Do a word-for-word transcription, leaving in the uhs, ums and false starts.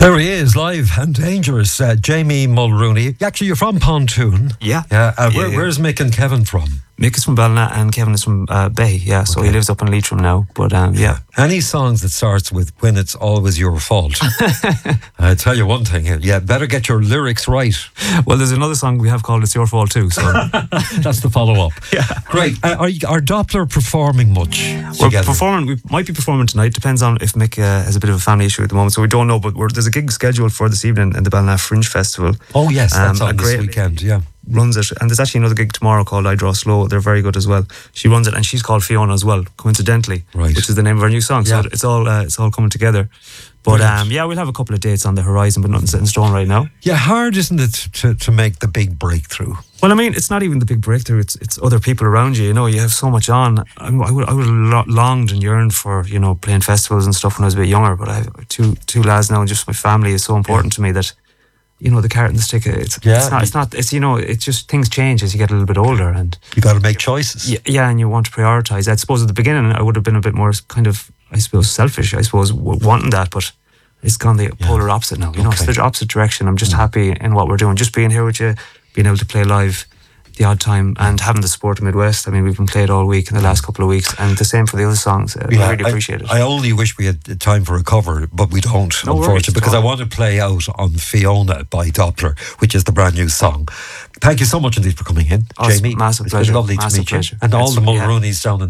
There he is, live and dangerous. Uh, Jamie Mulrooney. Actually, you're from Pontoon. Yeah. Yeah. Uh, where, yeah, yeah. Where's Mick and Kevin from? Mick is from Ballina and Kevin is from uh, Bay, yeah. So Okay. he lives up in Leitrim now. But um, yeah. Any songs that starts with "when it's always your fault"? I tell you one thing, yeah, better get your lyrics right. Well, there's another song we have called "It's Your Fault" too. So That's the follow-up. Yeah. Great. Uh, are, you, are Doppler performing much we're together? performing. We might be performing tonight. Depends on if Mick uh, has a bit of a family issue at the moment. So we don't know. But we're, there's a gig scheduled for this evening in the Ballina Fringe Festival. Oh yes, that's Um, on a this great weekend. Yeah. Runs it, and there's actually another gig tomorrow called I Draw Slow. They're very good as well. She runs it, and she's called Fiona as well, coincidentally, Right. which is the name of her new song. So Yeah. it's all uh, it's all coming together. But Brilliant. um, yeah, we'll have a couple of dates on the horizon, but nothing's set in stone right now. Yeah, hard, isn't it, to, to make the big breakthrough? Well, I mean, it's not even the big breakthrough. It's it's other people around you. You know, you have so much on. I, I would I would have lo- longed and yearned for, you know, playing festivals and stuff when I was a bit younger. But I have two two lads now, and just my family is so important to me that, you know, the carrot and the stick. It's, Yeah. it's not. It's not. It's, you know, it's just things change as you get a little bit older, and You got to make choices. yeah, yeah, and you want to prioritize. I suppose at the beginning I would have been a bit more kind of, I suppose, selfish. I suppose w- wanting that, but it's gone the polar opposite now. You know, it's Okay. the opposite direction. I'm just happy in what we're doing. Just being here with you, being able to play live the odd time, and having the support of Midwest. I mean, we've been played all week in the last couple of weeks, and the same for the other songs. Uh, Yeah, I really appreciate it. I only wish we had time for a cover, but we don't, No worries unfortunately, at because I all. want to play out on Fiona by Doppler, which is the brand new song. Thank you so much indeed for coming in, Oh, it's Jamie. massive It's pleasure, been lovely massive to meet pleasure. you. And all It's- the yeah. Mulrooney's down in